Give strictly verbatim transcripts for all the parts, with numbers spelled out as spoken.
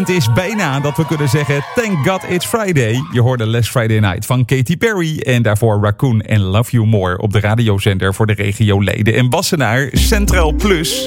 Het is bijna dat we kunnen zeggen, thank God it's Friday. Je hoorde Last Friday Night van Katy Perry en daarvoor Raccoon en Love You More op de radiozender voor de regio Leiden en Wassenaar, Centraal Plus.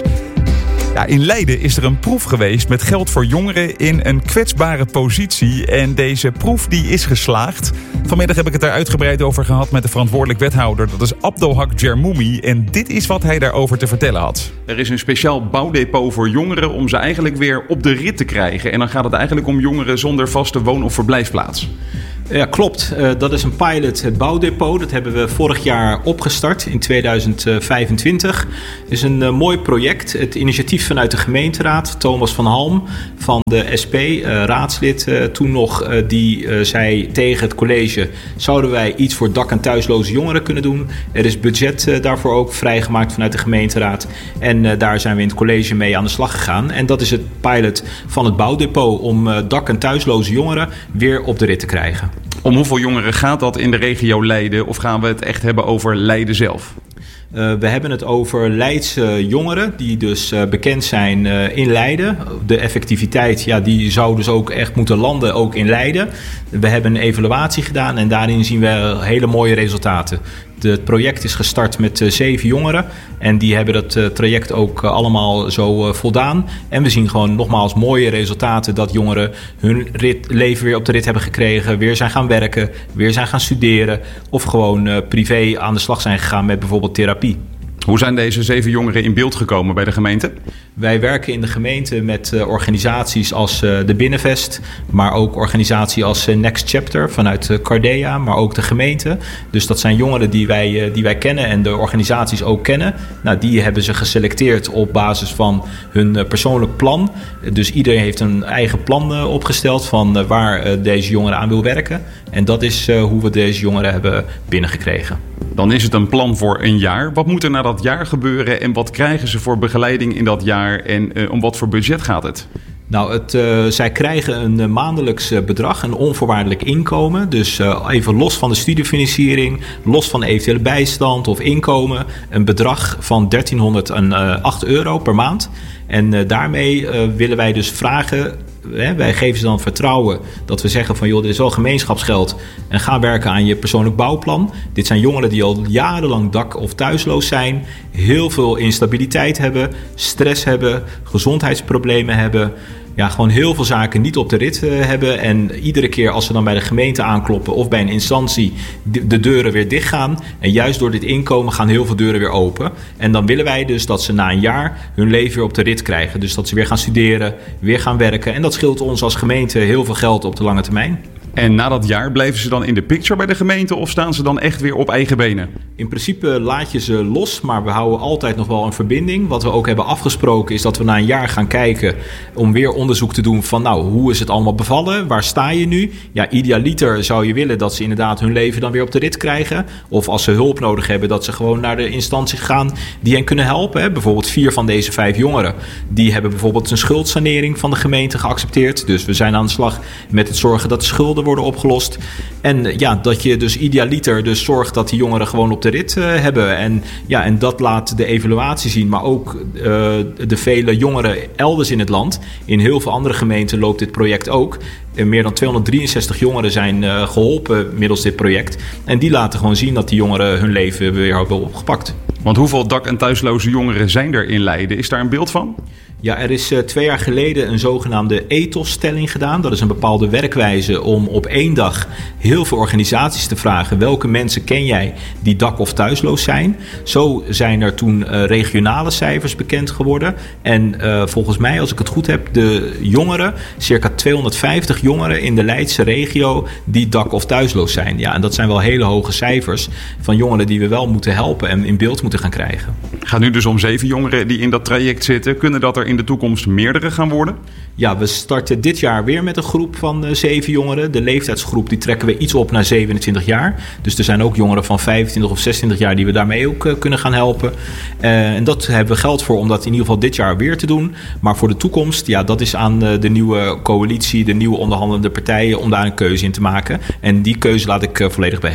Ja, in Leiden is er een proef geweest met geld voor jongeren in een kwetsbare positie. En deze proef die is geslaagd. Vanmiddag heb ik het daar uitgebreid over gehad met de verantwoordelijk wethouder. Dat is Abdelhak Jermoumi. En dit is wat hij daarover te vertellen had. Er is een speciaal bouwdepot voor jongeren om ze eigenlijk weer op de rit te krijgen. En dan gaat het eigenlijk om jongeren zonder vaste woon- of verblijfplaats. Ja, klopt. Uh, dat is een pilot, het bouwdepot. Dat hebben we vorig jaar opgestart in tweeduizend vijfentwintig. Het is een uh, mooi project. Het initiatief vanuit de gemeenteraad. Thomas van Halm van de S P, uh, raadslid uh, toen nog, uh, die uh, zei tegen het college: zouden wij iets voor dak- en thuisloze jongeren kunnen doen? Er is budget uh, daarvoor ook vrijgemaakt vanuit de gemeenteraad. En uh, daar zijn we in het college mee aan de slag gegaan. En dat is het pilot van het bouwdepot om uh, dak- en thuisloze jongeren weer op de rit te krijgen. Om hoeveel jongeren gaat dat in de regio Leiden? Of gaan we het echt hebben over Leiden zelf? Uh, we hebben het over Leidse jongeren die dus uh, bekend zijn uh, in Leiden. De effectiviteit, ja, die zou dus ook echt moeten landen ook in Leiden. We hebben een evaluatie gedaan en daarin zien we hele mooie resultaten. Het project is gestart met uh, zeven jongeren en die hebben dat uh, traject ook uh, allemaal zo uh, voldaan. En we zien gewoon nogmaals mooie resultaten dat jongeren hun rit, leven weer op de rit hebben gekregen, weer zijn gaan werken, weer zijn gaan studeren of gewoon uh, privé aan de slag zijn gegaan met bijvoorbeeld therapie. Hoe zijn deze zeven jongeren in beeld gekomen bij de gemeente? Wij werken in de gemeente met uh, organisaties als uh, de Binnenvest, maar ook organisaties als uh, Next Chapter vanuit uh, Cardea, maar ook de gemeente. Dus dat zijn jongeren die wij, uh, die wij kennen en de organisaties ook kennen. Nou, die hebben ze geselecteerd op basis van hun uh, persoonlijk plan. Dus iedereen heeft een eigen plan uh, opgesteld van uh, waar uh, deze jongeren aan wil werken. En dat is uh, hoe we deze jongeren hebben binnengekregen. Dan is het een plan voor een jaar. Wat moet er na dat jaar gebeuren en wat krijgen ze voor begeleiding in dat jaar en uh, om wat voor budget gaat het? Nou, het, uh, zij krijgen een uh, maandelijks uh, bedrag, een onvoorwaardelijk inkomen. Dus uh, even los van de studiefinanciering, los van de eventuele bijstand of inkomen. Een bedrag van dertienhonderdacht euro per maand. En uh, daarmee uh, willen wij dus vragen. Hè, wij geven ze dan vertrouwen dat we zeggen van joh, dit is wel gemeenschapsgeld en ga werken aan je persoonlijk bouwplan. Dit zijn jongeren die al jarenlang dak- of thuisloos zijn, heel veel instabiliteit hebben, stress hebben, gezondheidsproblemen hebben. Ja, gewoon heel veel zaken niet op de rit uh, hebben. En iedere keer als ze dan bij de gemeente aankloppen of bij een instantie de, de deuren weer dicht gaan. En juist door dit inkomen gaan heel veel deuren weer open. En dan willen wij dus dat ze na een jaar hun leven weer op de rit krijgen. Dus dat ze weer gaan studeren, weer gaan werken. En dat scheelt ons als gemeente heel veel geld op de lange termijn. En na dat jaar blijven ze dan in de picture bij de gemeente of staan ze dan echt weer op eigen benen? In principe laat je ze los, maar we houden altijd nog wel een verbinding. Wat we ook hebben afgesproken is dat we na een jaar gaan kijken om weer onderzoek te doen van nou, hoe is het allemaal bevallen? Waar sta je nu? Ja, idealiter zou je willen dat ze inderdaad hun leven dan weer op de rit krijgen. Of als ze hulp nodig hebben, dat ze gewoon naar de instanties gaan die hen kunnen helpen. Hè? Bijvoorbeeld vier van deze vijf jongeren, die hebben bijvoorbeeld een schuldsanering van de gemeente geaccepteerd. Dus we zijn aan de slag met het zorgen dat de schulden worden opgelost. En ja, dat je dus idealiter dus zorgt dat die jongeren gewoon op de rit uh, hebben. En ja, en dat laat de evaluatie zien, maar ook uh, de vele jongeren elders in het land. In heel veel andere gemeenten loopt dit project ook. En meer dan tweehonderddrieënzestig jongeren zijn uh, geholpen middels dit project. En die laten gewoon zien dat die jongeren hun leven weer hebben opgepakt. Want hoeveel dak- en thuisloze jongeren zijn er in Leiden? Is daar een beeld van? Ja, er is uh, twee jaar geleden een zogenaamde ethos-stelling gedaan. Dat is een bepaalde werkwijze om op één dag heel veel organisaties te vragen: welke mensen ken jij die dak- of thuisloos zijn? Zo zijn er toen uh, regionale cijfers bekend geworden. En uh, volgens mij, als ik het goed heb, de jongeren, circa tweehonderdvijftig jongeren in de Leidse regio die dak- of thuisloos zijn. Ja, en dat zijn wel hele hoge cijfers van jongeren die we wel moeten helpen en in beeld moeten gaan krijgen. Het gaat nu dus om zeven jongeren die in dat traject zitten. Kunnen dat er in de toekomst meerdere gaan worden? Ja, we starten dit jaar weer met een groep van uh, zeven jongeren. De leeftijdsgroep die trekken we iets op naar zevenentwintig jaar. Dus er zijn ook jongeren van vijfentwintig of zesentwintig jaar die we daarmee ook uh, kunnen gaan helpen. Uh, en dat hebben we geld voor om dat in ieder geval dit jaar weer te doen. Maar voor de toekomst, ja, dat is aan uh, de nieuwe coalitie, de nieuwe onderhandelende partijen om daar een keuze in te maken. En die keuze laat ik uh, volledig bij hen.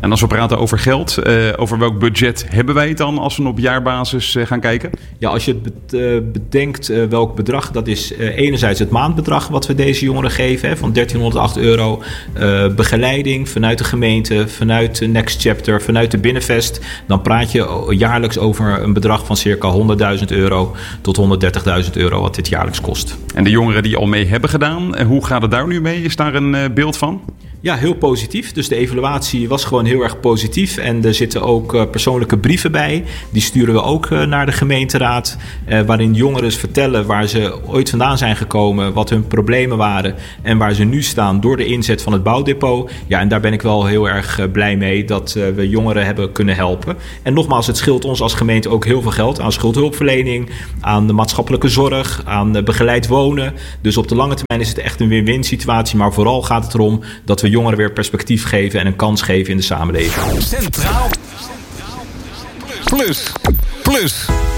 En als we praten over geld, uh, over welk budget hebben wij het dan als we op jaarbasis uh, gaan kijken? Ja, als je het uh, bedenkt uh, welk bedrag, dat is uh, enerzijds het maandbedrag wat we deze jongeren geven, hè, van dertienhonderdacht euro. Uh, begeleiding vanuit de gemeente, vanuit de Next Chapter, vanuit de Binnenvest. Dan praat je jaarlijks over een bedrag van circa honderdduizend euro tot honderddertigduizend euro wat dit jaarlijks kost. En de jongeren die al mee hebben gedaan, hoe gaat het daar nu mee? Is daar een uh, beeld van? Ja, heel positief. Dus de evaluatie was gewoon heel erg positief. En er zitten ook uh, persoonlijke brieven bij. Die sturen we ook uh, naar de gemeenteraad. Uh, waarin jongeren vertellen waar ze ooit vandaan zijn gekomen. Wat hun problemen waren. En waar ze nu staan door de inzet van het bouwdepot. Ja, en daar ben ik wel heel erg uh, blij mee dat uh, we jongeren hebben kunnen helpen. En nogmaals, het scheelt ons als gemeente ook heel veel geld. Aan schuldhulpverlening, aan de maatschappelijke zorg, aan uh, begeleid wonen. Dus op de lange termijn is het echt een win-win situatie. Maar vooral gaat het erom dat we jongeren weer perspectief geven en een kans geven in de samenleving. Centraal Plus. Plus.